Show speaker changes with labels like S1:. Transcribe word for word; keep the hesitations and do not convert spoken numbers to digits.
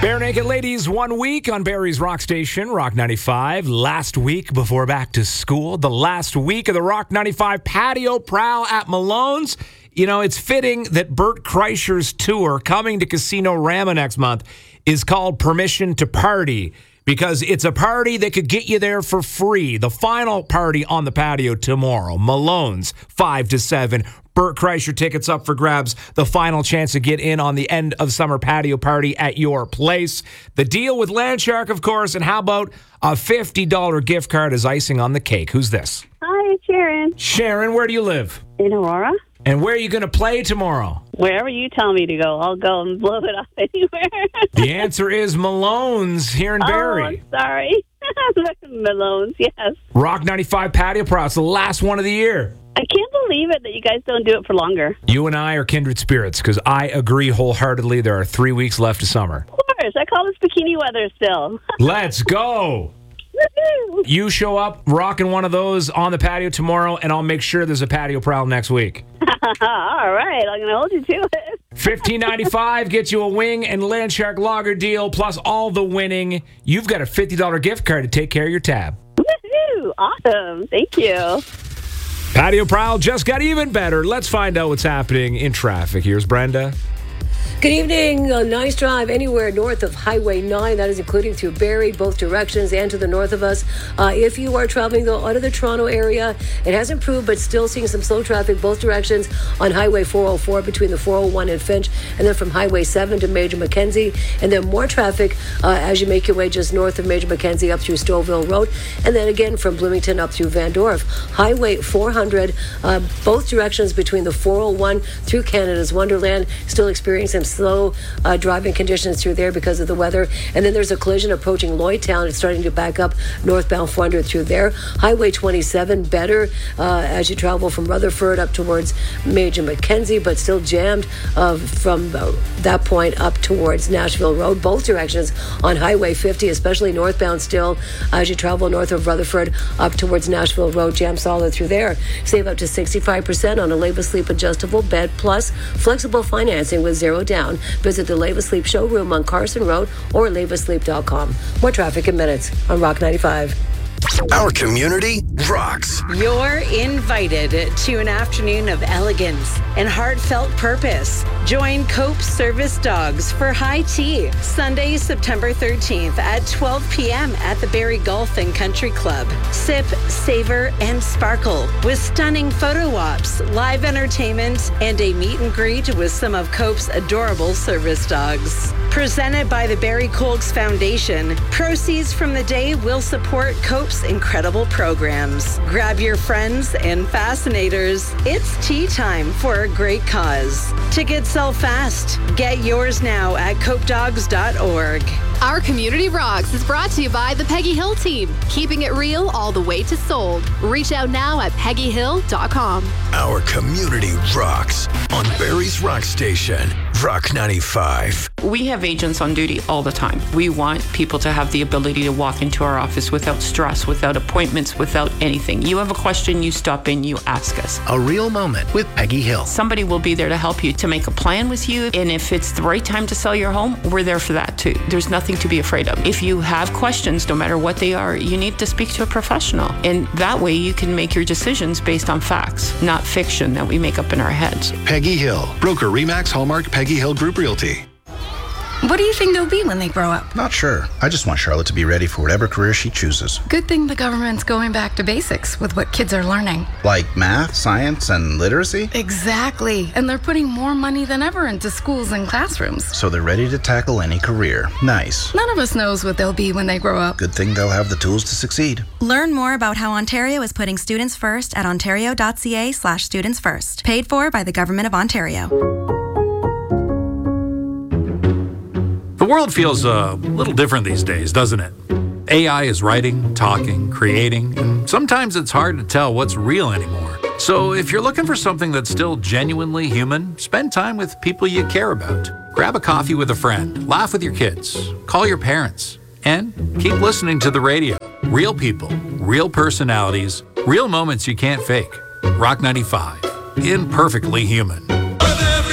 S1: Bare Naked Ladies, one week on Barrie's Rock Station, Rock ninety-five. Last week before back to school, the last week of the Rock ninety-five patio prowl at Malone's. You know, it's fitting that Bert Kreischer's tour coming to Casino Rama next month is called Permission to Party, because it's a party that could get you there for free. The final party on the patio tomorrow, Malone's, five to seven. Bert Kreischer tickets up for grabs. The final chance to get in on the end of summer patio party at your place. The deal with Landshark, of course, and how about a fifty dollars gift card as icing on the cake? Who's this?
S2: Hi, Sharon.
S1: Sharon, where do you live?
S2: In Aurora.
S1: And where are you going to play tomorrow?
S2: Wherever you tell me to go, I'll go and blow it up anywhere.
S1: The answer is Malone's here in Barrie.
S2: Oh, I'm sorry. Malone's, yes.
S1: Rock ninety-five patio prowl. It's the last one of the year.
S2: I can't believe it that you guys don't do it for longer.
S1: You and I are kindred spirits because I agree wholeheartedly. There are three weeks left of summer.
S2: Of course. I call this bikini weather still.
S1: Let's go.
S2: Woo-hoo.
S1: You show up rocking one of those on the patio tomorrow, and I'll make sure there's a patio prowl next week.
S2: All right. I'm going to hold you to it.
S1: fifteen ninety-five gets you a wing and Landshark lager deal, plus all the winning. You've got a fifty dollars gift card to take care of your tab.
S2: Woo-hoo. Awesome. Thank you.
S1: Patio prowl just got even better. Let's find out what's happening in traffic. Here's Brenda.
S3: Good evening. A nice drive anywhere north of Highway nine. That is including through Barrie, both directions, and to the north of us. Uh, if you are traveling, though, out of the Toronto area, it has improved, but still seeing some slow traffic both directions on Highway four oh four between the four oh one and Finch, and then from Highway seven to Major Mackenzie. And then more traffic uh, as you make your way just north of Major Mackenzie up through Stouffville Road. And then again from Bloomington up through Van Dorp. Highway four hundred, uh, both directions between the four oh one through Canada's Wonderland, still experiencing slow uh, driving conditions through there because of the weather. And then there's a collision approaching Lloydtown. It's starting to back up northbound four hundred through there. Highway twenty-seven, better uh, as you travel from Rutherford up towards Major Mackenzie, but still jammed uh, from uh, that point up towards Nashville Road. Both directions on Highway fifty, especially northbound still as you travel north of Rutherford up towards Nashville Road. Jam solid through there. Save up to sixty-five percent on a Leva Sleep adjustable bed plus flexible financing with zero down. Visit the Leva Sleep showroom on Carson Road or leva sleep dot com. More traffic in minutes on Rock ninety-five.
S4: Our community rocks.
S5: You're invited to an afternoon of elegance and heartfelt purpose. Join Cope Service Dogs for high tea, Sunday, September thirteenth at twelve p.m. at the Barrie Golf and Country Club. Sip, savor, and sparkle with stunning photo ops, live entertainment, and a meet and greet with some of Cope's adorable service dogs. Presented by the Barrie Colks Foundation, proceeds from the day will support Cope's incredible programs. Grab your friends and fascinators. It's tea time for a great cause. Tickets sell fast. Get yours now at cope dogs dot org.
S6: Our Community Rocks is brought to you by the Peggy Hill team, keeping it real all the way to sold. Reach out now at peggy hill dot com.
S4: Our community rocks on Barrie's Rock Station, Rock ninety-five.
S7: We have agents on duty all the time. We want people to have the ability to walk into our office without stress, without appointments, without anything. You have a question, you stop in, you ask us.
S4: A real moment with Peggy Hill.
S7: Somebody will be there to help you, to make a plan with you. And if it's the right time to sell your home, we're there for that too. There's nothing to be afraid of. If you have questions, no matter what they are, you need to speak to a professional. And that way you can make your decisions based on facts, not fiction that we make up in our heads.
S4: Peggy Hill, broker Remax Hallmark Peggy Hill Group Realty.
S8: What do you think they'll be when they grow up?
S9: Not sure. I just want Charlotte to be ready for whatever career she chooses.
S8: Good thing the government's going back to basics with what kids are learning.
S9: Like math, science, and literacy?
S8: Exactly. And they're putting more money than ever into schools and classrooms.
S9: So they're ready to tackle any career. Nice.
S8: None of us knows what they'll be when they grow up.
S9: Good thing they'll have the tools to succeed.
S10: Learn more about how Ontario is putting students first at ontario dot c a slash students first. Paid for by the Government of Ontario.
S11: The world feels a little different these days, doesn't it? A I is writing, talking, creating, and sometimes it's hard to tell what's real anymore. So if you're looking for something that's still genuinely human, spend time with people you care about. Grab a coffee with a friend, laugh with your kids, call your parents, and keep listening to the radio. Real people, real personalities, real moments you can't fake. Rock ninety-five, imperfectly human.